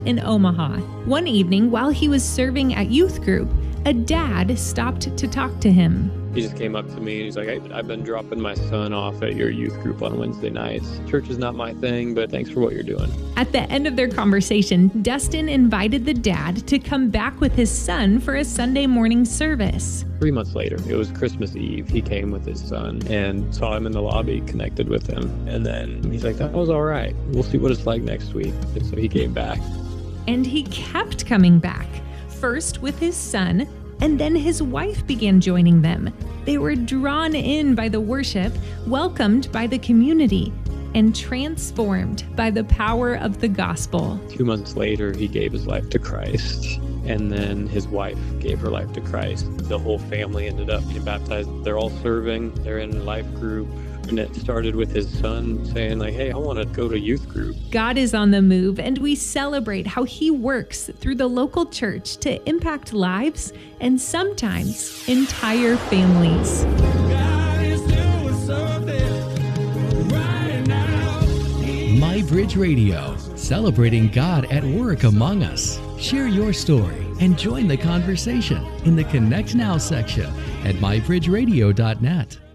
in Omaha. One evening, while he was serving at youth group, a dad stopped to talk to him. He just came up to me and he's like, hey, I've been dropping my son off at your youth group on Wednesday nights. Church is not my thing, but thanks for what you're doing. At the end of their conversation, Dustin invited the dad to come back with his son for a Sunday morning service. 3 months later, it was Christmas Eve. He came with his son and saw him in the lobby, connected with him. And then he's like, that was all right. We'll see what it's like next week. And so he came back. And he kept coming back, first with his son, and then his wife began joining them. They were drawn in by the worship, welcomed by the community, and transformed by the power of the gospel. 2 months later, he gave his life to Christ. And then his wife gave her life to Christ. The whole family ended up being baptized. They're all serving. They're in a life group. And it started with his son saying, like, hey, I want to go to youth group. God is on the move, and we celebrate how he works through the local church to impact lives and sometimes entire families. God is doing something right now. MyBridge Radio, celebrating God at work among us. Share your story and join the conversation in the Connect Now section at mybridgeradio.net.